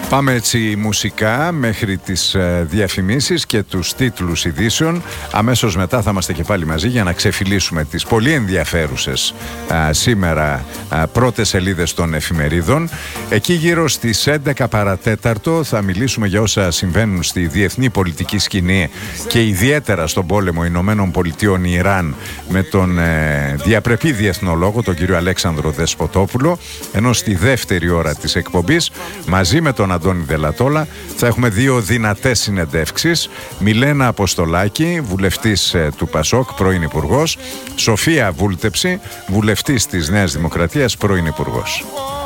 Πάμε έτσι μουσικά μέχρι τις διαφημίσεις και τους τίτλους ειδήσεων. Αμέσως μετά θα είμαστε και πάλι μαζί για να ξεφυλίσουμε τις πολύ ενδιαφέρουσες σήμερα πρώτες σελίδες των εφημερίδων. Εκεί γύρω στις 11 παρατέταρτο θα μιλήσουμε για όσα συμβαίνουν στη διεθνή πολιτική σκηνή και ιδιαίτερα στον πόλεμο Ηνωμένων Πολιτειών Ιράν με τον διαπρεπή διεθνολόγο, τον κύριο Αλέξανδρο Δεσποτόπουλο, ενώ στη δεύτερη ώρα της εκπομπής μαζί με τον Αντώνη Δελατόλα θα έχουμε δύο δυνατές συνεντεύξεις. Μιλένα Αποστολάκη, βουλευτής του Πασόκ, πρώην υπουργός, Σοφία Βούλτεψη, βουλευτής της Νέας Δημοκρατίας, πρώην υπουργός.